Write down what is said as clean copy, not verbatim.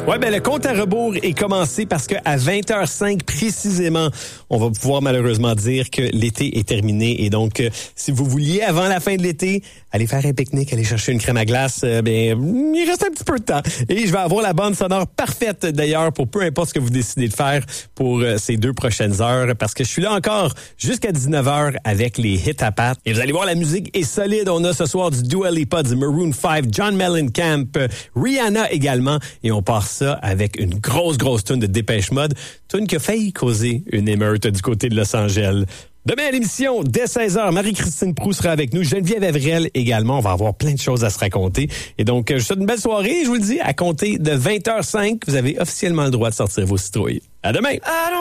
Ouais, ben le compte à rebours est commencé parce qu'à 20h05 précisément, on va pouvoir malheureusement dire que l'été est terminé. Et donc, si vous vouliez, avant la fin de l'été, aller faire un pique-nique, aller chercher une crème à glace, il reste un petit peu de temps. Et je vais avoir la bande sonore parfaite d'ailleurs pour peu importe ce que vous décidez de faire pour ces 2 prochaines heures. Parce que je suis là encore jusqu'à 19h avec les hits à pattes. Et vous allez voir, la musique est solide. On a ce soir du Dua Lipa, du Maroon 5, John Mellencamp, Rihanna également. Et on part ça avec une grosse tune de Dépêche Mode. Tune qui a failli causer une émeute du côté de Los Angeles. Demain à l'émission, dès 16h, Marie-Christine Proulx sera avec nous. Geneviève Evrel également. On va avoir plein de choses à se raconter. Et donc, je vous souhaite une belle soirée. Je vous le dis, à compter de 20h05, vous avez officiellement le droit de sortir vos citrouilles. À demain!